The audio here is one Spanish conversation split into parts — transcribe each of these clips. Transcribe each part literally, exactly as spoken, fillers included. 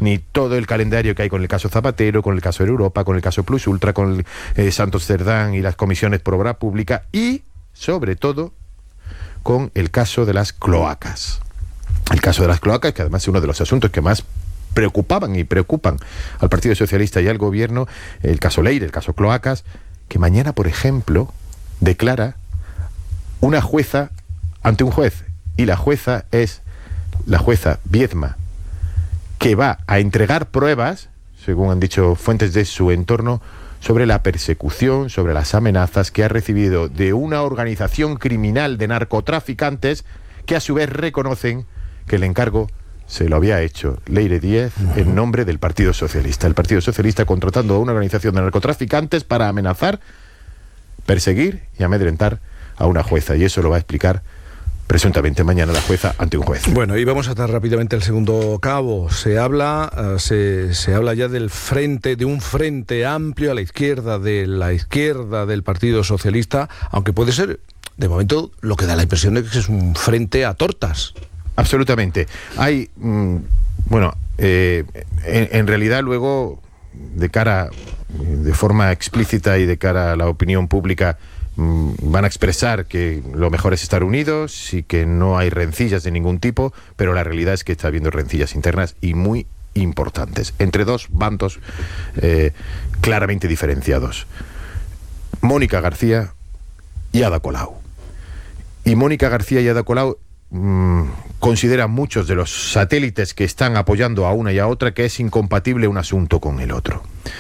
ni todo el calendario que hay con el caso Zapatero, con el caso Europa, con el caso Plus Ultra, con el, eh, Santos Cerdán y las comisiones por obra pública y, sobre todo, con el caso de las cloacas. El caso de las cloacas, que además es uno de los asuntos que más preocupaban y preocupan al Partido Socialista y al Gobierno, el caso Leire, el caso cloacas, que mañana, por ejemplo, declara una jueza ante un juez, y la jueza es la jueza Viedma, que va a entregar pruebas, según han dicho fuentes de su entorno, sobre la persecución, sobre las amenazas que ha recibido de una organización criminal de narcotraficantes que a su vez reconocen que el encargo se lo había hecho Leire Díez en nombre del Partido Socialista. El Partido Socialista contratando a una organización de narcotraficantes para amenazar, perseguir y amedrentar a una jueza. Y eso lo va a explicar presuntamente mañana la jueza ante un juez. Bueno, y vamos a atar rápidamente el segundo cabo. Se habla, uh, se, se habla ya del frente, de un frente amplio a la izquierda, de la izquierda del Partido Socialista, aunque puede ser, de momento, lo que da la impresión de que es un frente a tortas. Absolutamente. Hay, mmm, bueno, eh, en, en realidad luego, de cara, de forma explícita y de cara a la opinión pública, mmm, van a expresar que lo mejor es estar unidos y que no hay rencillas de ningún tipo, pero la realidad es que está habiendo rencillas internas y muy importantes, entre dos bandos eh, claramente diferenciados. Mónica García y Ada Colau. Y Mónica García y Ada Colau mmm, consideran muchos de los satélites que están apoyando a una y a otra que es incompatible un asunto con el otro.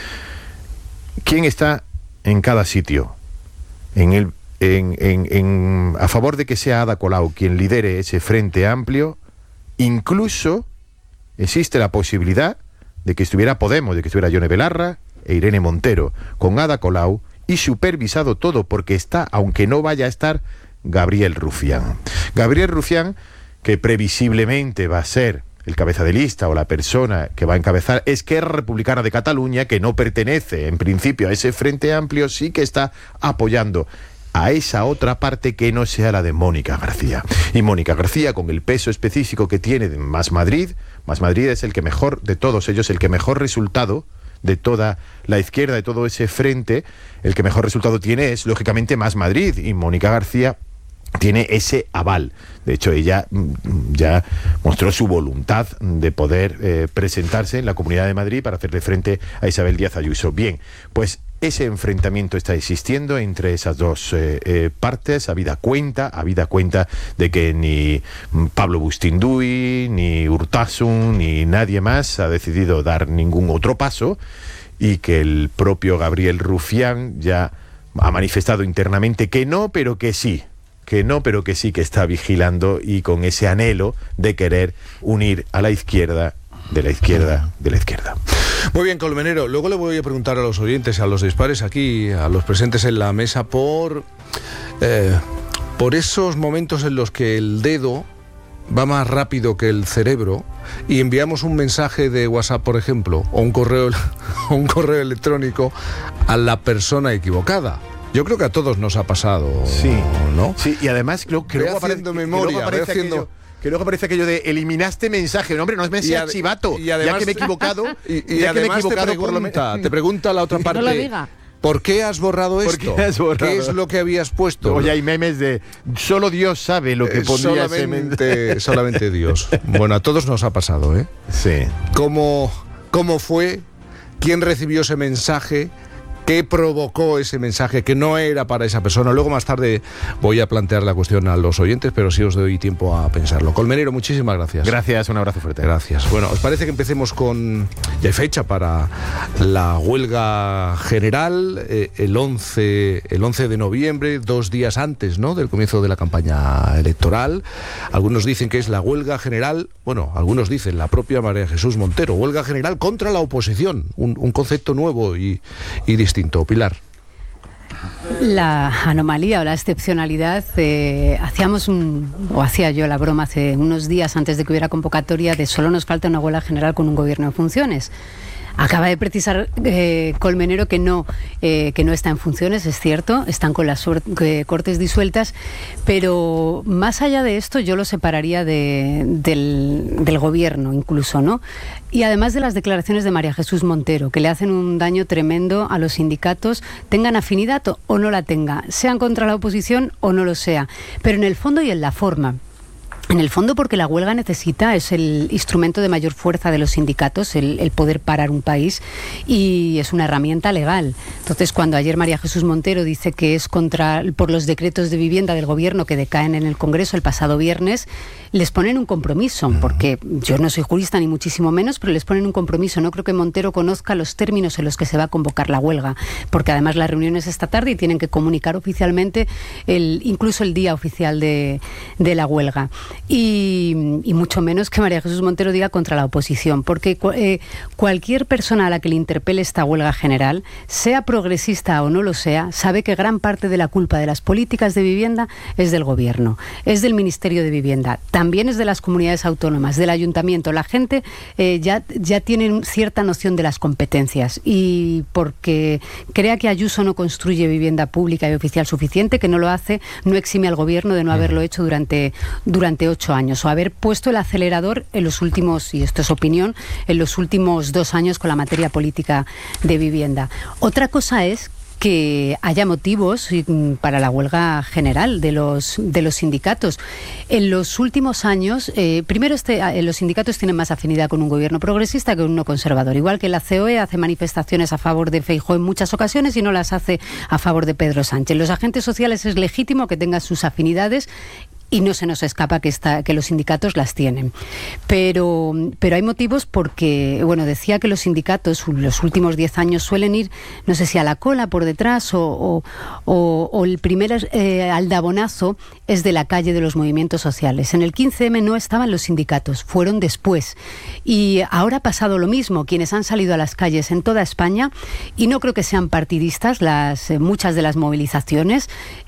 ¿Quién está en cada sitio? En el, en, en, en, a favor de que sea Ada Colau quien lidere ese frente amplio, incluso existe la posibilidad de que estuviera Podemos, de que estuviera Yone Belarra e Irene Montero, con Ada Colau y supervisado todo, porque está, aunque no vaya a estar, Gabriel Rufián. Gabriel Rufián, que previsiblemente va a ser el cabeza de lista o la persona que va a encabezar Esquerra Republicana de Cataluña, que no pertenece en principio a ese frente amplio, sí que está apoyando a esa otra parte que no sea la de Mónica García. Y Mónica García, con el peso específico que tiene de Más Madrid, Más Madrid es el que mejor, de todos ellos, el que mejor resultado de toda la izquierda, de todo ese frente, el que mejor resultado tiene es, lógicamente, Más Madrid, y Mónica García tiene ese aval. De hecho, ella ya mostró su voluntad de poder eh, presentarse en la Comunidad de Madrid para hacerle frente a Isabel Díaz Ayuso. Bien, pues ese enfrentamiento está existiendo entre esas dos eh, eh, partes, habida cuenta, habida cuenta de que ni Pablo Bustinduy, ni Urtasun, ni nadie más ha decidido dar ningún otro paso, y que el propio Gabriel Rufián ya ha manifestado internamente que no, pero que sí. que no, pero que sí que está vigilando y con ese anhelo de querer unir a la izquierda, de la izquierda, de la izquierda. Muy bien, Colmenero. Luego le voy a preguntar a los oyentes, a los dispares aquí, a los presentes en la mesa, por, eh, por esos momentos en los que el dedo va más rápido que el cerebro y enviamos un mensaje de WhatsApp, por ejemplo, o un correo, o un correo electrónico a la persona equivocada. Yo creo que a todos nos ha pasado, sí, ¿no? Sí, y además creo que luego haciendo aparece, memoria, que luego aparece haciendo... aquello, que luego aparece aquello de eliminaste mensaje. No, hombre, no me sea chivato, y además, ya que me he equivocado. Y, y ya además que me he equivocado, te pregunta, por lo... te pregunta la otra parte. No lo diga. ¿Por qué has borrado ¿Por esto? Qué, has borrado? ¿Qué es lo que habías puesto? Oye, hay memes de solo Dios sabe lo que eh, pondría solamente, ese solamente Dios. Bueno, a todos nos ha pasado, ¿eh? Sí. ¿Cómo, cómo fue? ¿Quién recibió ese mensaje? ¿Qué provocó ese mensaje que no era para esa persona? Luego más tarde voy a plantear la cuestión a los oyentes, pero sí os doy tiempo a pensarlo. Colmenero, muchísimas gracias. Gracias, un abrazo fuerte. Gracias. Bueno, ¿os parece que empecemos con... Ya hay fecha para la huelga general, eh, el once, el once de noviembre, dos días antes, ¿no?, del comienzo de la campaña electoral. Algunos dicen que es la huelga general, bueno, algunos dicen la propia María Jesús Montero, huelga general contra la oposición, un, un concepto nuevo y, y distinto. Pilar. La anomalía o la excepcionalidad, eh, hacíamos un, o hacía yo la broma hace unos días antes de que hubiera convocatoria de solo nos falta una huelga general con un gobierno en funciones. Acaba de precisar eh, Colmenero que no, eh, que no está en funciones, es cierto, están con las eh, Cortes disueltas, pero más allá de esto yo lo separaría de, del, del gobierno incluso, ¿no? Y además de las declaraciones de María Jesús Montero, que le hacen un daño tremendo a los sindicatos, tengan afinidad o no la tenga, sean contra la oposición o no lo sea, pero en el fondo y en la forma. En el fondo porque la huelga necesita, es el instrumento de mayor fuerza de los sindicatos, el, el poder parar un país, y es una herramienta legal. Entonces, cuando ayer María Jesús Montero dice que es contra por los decretos de vivienda del gobierno que decaen en el Congreso el pasado viernes, les ponen un compromiso, porque yo no soy jurista ni muchísimo menos, pero les ponen un compromiso. No creo que Montero conozca los términos en los que se va a convocar la huelga, porque además la reunión es esta tarde y tienen que comunicar oficialmente el, incluso el día oficial de, de la huelga. Y, y mucho menos que María Jesús Montero diga contra la oposición, porque eh, cualquier persona a la que le interpele esta huelga general, sea progresista o no lo sea, sabe que gran parte de la culpa de las políticas de vivienda es del gobierno, es del Ministerio de Vivienda, también es de las comunidades autónomas, del ayuntamiento. La gente eh, ya, ya tiene cierta noción de las competencias, y porque crea que Ayuso no construye vivienda pública y oficial suficiente, que no lo hace, no exime al gobierno de no haberlo hecho durante, durante ocho años, o haber puesto el acelerador en los últimos, y esto es opinión, en los últimos dos años con la materia política de vivienda. Otra cosa es que haya motivos para la huelga general de los de los sindicatos. En los últimos años, eh, primero este, los sindicatos tienen más afinidad con un gobierno progresista que con uno conservador. Igual que la C O E hace manifestaciones a favor de Feijóo en muchas ocasiones y no las hace a favor de Pedro Sánchez. Los agentes sociales es legítimo que tengan sus afinidades, y no se nos escapa que, está, que los sindicatos las tienen. Pero, pero hay motivos porque, bueno, decía que los sindicatos los últimos diez años suelen ir, no sé si a la cola por detrás o, o, o, o el primer eh, aldabonazo es de la calle de los movimientos sociales. En el quince eme no estaban los sindicatos, fueron después. Y ahora ha pasado lo mismo, quienes han salido a las calles en toda España, y no creo que sean partidistas, las, eh, muchas de las movilizaciones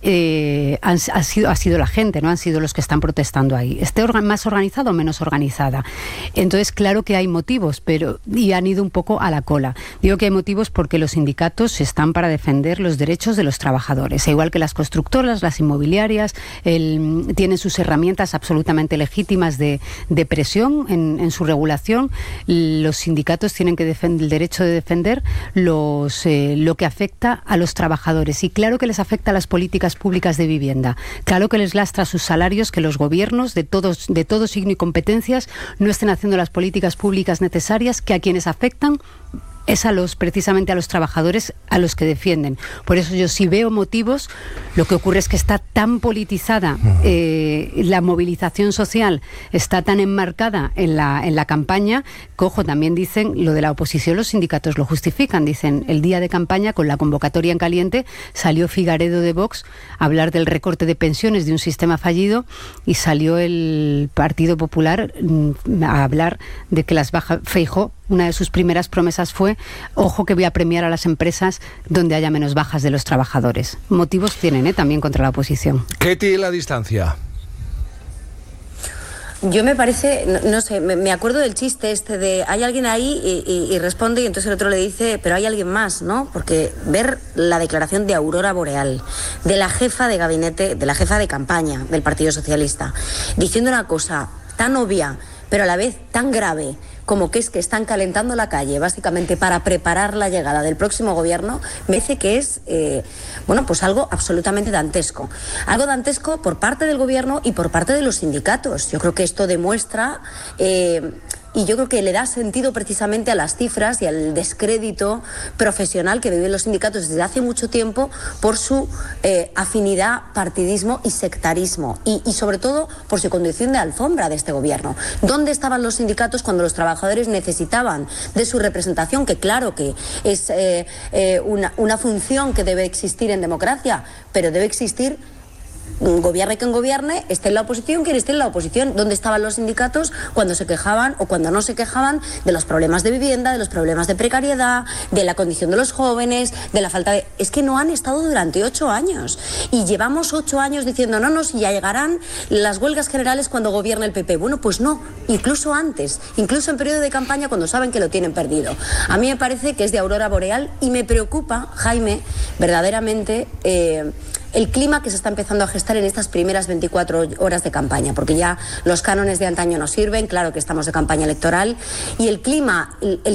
eh, han, ha, sido, ha sido la gente, no han sido los que están protestando ahí, esté orga, más organizado o menos organizada. Entonces, claro que hay motivos, pero y han ido un poco a la cola. Digo que hay motivos porque los sindicatos están para defender los derechos de los trabajadores, e igual que las constructoras, las inmobiliarias, el, tienen sus herramientas absolutamente legítimas de, de presión en, en su regulación. Los sindicatos tienen que defender el derecho de defender los, eh, lo que afecta a los trabajadores, y claro que les afecta a las políticas públicas de vivienda, claro que les lastra sus salarios, que los gobiernos de todos, de todo signo y competencias no estén haciendo las políticas públicas necesarias, que a quienes afectan es a los, precisamente a los trabajadores a los que defienden. Por eso yo sí veo motivos. Lo que ocurre es que está tan politizada eh, la movilización social, está tan enmarcada en la, en la campaña, que, ojo, también dicen lo de la oposición, los sindicatos lo justifican, dicen el día de campaña con la convocatoria en caliente salió Figaredo de Vox a hablar del recorte de pensiones, de un sistema fallido, y salió el Partido Popular a hablar de que las bajas. Feijóo, una de sus primeras promesas fue: ojo que voy a premiar a las empresas donde haya menos bajas de los trabajadores. Motivos tienen, ¿eh? También contra la oposición. Ketty, la distancia. Yo me parece, no, no sé, me, me acuerdo del chiste este de hay alguien ahí y, y, y responde, y entonces el otro le dice, pero hay alguien más, ¿no? Porque ver la declaración de Aurora Boreal, de la jefa de gabinete, de la jefa de campaña del Partido Socialista, diciendo una cosa tan obvia, pero a la vez tan grave, como que es que están calentando la calle básicamente para preparar la llegada del próximo gobierno, me parece que es eh, bueno, pues algo absolutamente dantesco. Algo dantesco por parte del gobierno y por parte de los sindicatos. Yo creo que esto demuestra eh, y yo creo que le da sentido precisamente a las cifras y al descrédito profesional que viven los sindicatos desde hace mucho tiempo por su eh, afinidad, partidismo y sectarismo, y, y sobre todo por su condición de alfombra de este gobierno. ¿Dónde estaban los sindicatos cuando los trabajadores necesitaban de su representación? Que claro que es eh, eh, una, una función que debe existir en democracia, pero debe existir gobierne quien gobierne, esté en la oposición quien esté en la oposición. ¿Dónde estaban los sindicatos cuando se quejaban o cuando no se quejaban de los problemas de vivienda, de los problemas de precariedad, de la condición de los jóvenes, de la falta de... Es que no han estado durante ocho años. Y llevamos ocho años diciendo, no, no, si ya llegarán las huelgas generales cuando gobierne el P P. Bueno, pues no, incluso antes, incluso en periodo de campaña cuando saben que lo tienen perdido. A mí me parece que es de aurora boreal y me preocupa, Jaime, verdaderamente... Eh, el clima que se está empezando a gestar en estas primeras veinticuatro horas de campaña, porque ya los cánones de antaño no sirven, claro que estamos de campaña electoral, y el clima, el, el